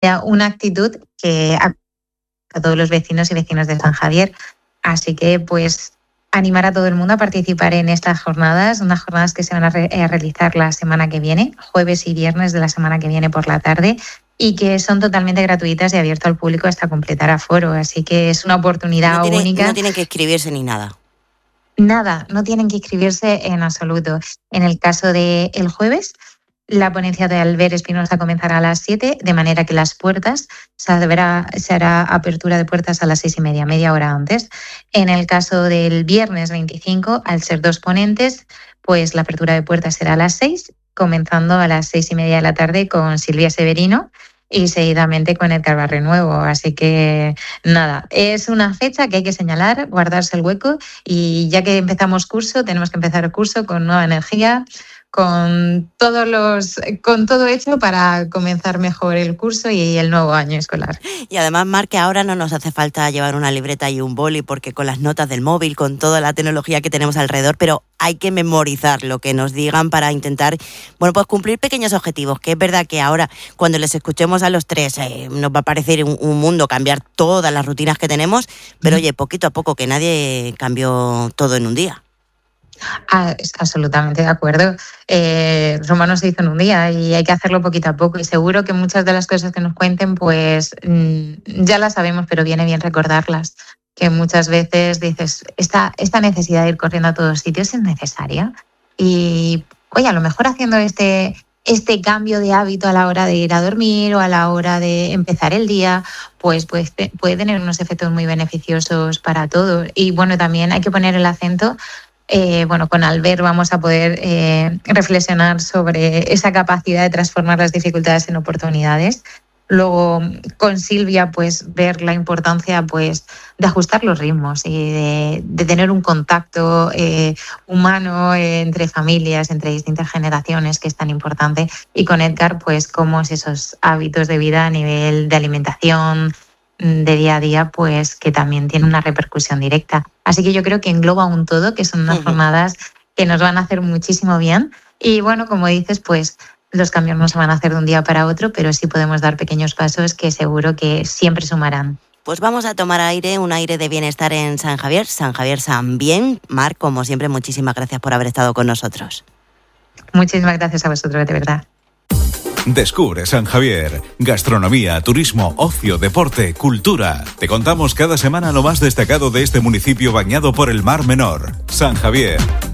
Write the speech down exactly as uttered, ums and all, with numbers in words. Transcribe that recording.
una actitud que a, a todos los vecinos y vecinos de San Javier. Así que, pues, animar a todo el mundo a participar en estas jornadas, unas jornadas que se van a, re- a realizar la semana que viene, jueves y viernes de la semana que viene por la tarde, y que son totalmente gratuitas y abiertas al público hasta completar aforo. Así que es una oportunidad no tienen, única. No tienen que inscribirse ni nada. Nada, no tienen que inscribirse en absoluto. En el caso del jueves, la ponencia de Albert Espinosa comenzará a las siete, de manera que las puertas se hará, se hará apertura de puertas a las seis y media, media hora antes. En el caso del viernes veinticinco, al ser dos ponentes, pues la apertura de puertas será a las seis, comenzando a las seis y media de la tarde con Silvia Severino y seguidamente con Edgar Barrenuevo. Así que nada, es una fecha que hay que señalar, guardarse el hueco, y ya que empezamos curso, tenemos que empezar el curso con nueva energía, con todos los, con todo hecho para comenzar mejor el curso y el nuevo año escolar. Y además, Mar, que ahora no nos hace falta llevar una libreta y un boli, porque con las notas del móvil, con toda la tecnología que tenemos alrededor, pero hay que memorizar lo que nos digan para intentar, bueno, pues cumplir pequeños objetivos, que es verdad que ahora, cuando les escuchemos a los tres, eh, nos va a parecer un, un mundo cambiar todas las rutinas que tenemos, pero oye, poquito a poco, que nadie cambió todo en un día. Ah, absolutamente de acuerdo. Eh, Roma no se hizo en un día y hay que hacerlo poquito a poco, y seguro que muchas de las cosas que nos cuenten pues mmm, ya las sabemos, pero viene bien recordarlas, que muchas veces dices, esta, esta necesidad de ir corriendo a todos sitios es necesaria, y oye, a lo mejor haciendo este, este cambio de hábito a la hora de ir a dormir o a la hora de empezar el día, pues puede, puede tener unos efectos muy beneficiosos para todos. Y bueno, también hay que poner el acento. Eh, bueno, con Albert vamos a poder eh, reflexionar sobre esa capacidad de transformar las dificultades en oportunidades. Luego, con Silvia, pues ver la importancia pues de ajustar los ritmos y de, de tener un contacto eh, humano eh, entre familias, entre distintas generaciones, que es tan importante. Y con Edgar, pues cómo es esos hábitos de vida a nivel de alimentación, de día a día, pues que también tiene una repercusión directa. Así que yo creo que engloba un todo, que son unas uh-huh. jornadas que nos van a hacer muchísimo bien. Y bueno, como dices, pues los cambios no se van a hacer de un día para otro, pero sí podemos dar pequeños pasos que seguro que siempre sumarán. Pues vamos a tomar aire, un aire de bienestar en San Javier, San Javier San Bien. Mar, como siempre, muchísimas gracias por haber estado con nosotros. Muchísimas gracias a vosotros, de verdad. Descubre San Javier. Gastronomía, turismo, ocio, deporte, cultura. Te contamos cada semana lo más destacado de este municipio bañado por el Mar Menor. San Javier.